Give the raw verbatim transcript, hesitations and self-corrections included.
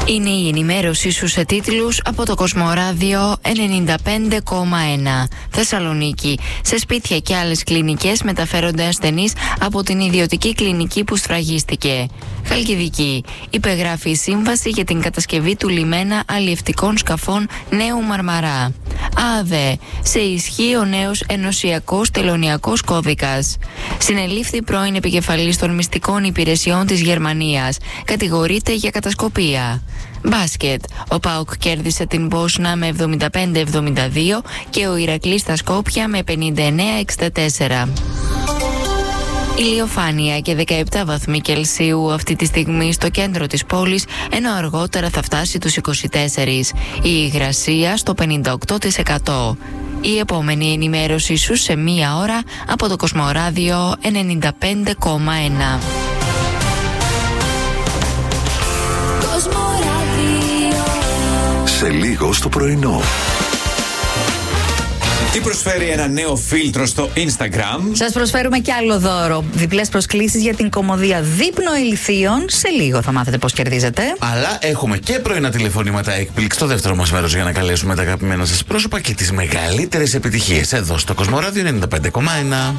Είναι η ενημέρωσή σου σε τίτλους από το Κοσμοράδιο ενενήντα πέντε κόμμα ένα. Θεσσαλονίκη. Σε σπίτια και άλλες κλινικές μεταφέρονται ασθενείς από την ιδιωτική κλινική που σφραγίστηκε. Χαλκιδική. Υπεγράφει η σύμβαση για την κατασκευή του λιμένα αλλιευτικών σκαφών Νέου Μαρμαρά. ΑΔΕ. Σε ισχύ ο νέος ενωσιακός τελωνιακός κώδικας. Συνελήφθη πρώην επικεφαλής των μυστικών υπηρεσιών της Γερμανίας. Κατηγορείται για κατασκοπία. Μπάσκετ. Ο ΠΑΟΚ κέρδισε την Μπόσνα με εβδομήντα πέντε εβδομήντα δύο και ο Ηρακλής στα Σκόπια με πενήντα εννέα εξήντα τέσσερα. Ηλιοφάνεια και δεκαεπτά βαθμοί Κελσίου αυτή τη στιγμή στο κέντρο της πόλης, ενώ αργότερα θα φτάσει τους είκοσι τέσσερα. Η υγρασία στο πενήντα οκτώ τοις εκατό. Η επόμενη ενημέρωση σου σε μία ώρα από το Κοσμοράδιο ενενήντα πέντε κόμμα ένα. Σε λίγο στο πρωινό. Τι προσφέρει ένα νέο φίλτρο στο Instagram? Σας προσφέρουμε κι άλλο δώρο. Διπλές προσκλήσεις για την κωμωδία δείπνο ηλιθείων. Σε λίγο θα μάθετε πώς κερδίζετε. Αλλά έχουμε και πρωινά τηλεφωνήματα έκπληξη στο δεύτερο μας μέρος για να καλέσουμε τα αγαπημένα σας πρόσωπα και τις μεγαλύτερες επιτυχίες εδώ στο Κοσμοράδιο ενενήντα πέντε κόμμα ένα.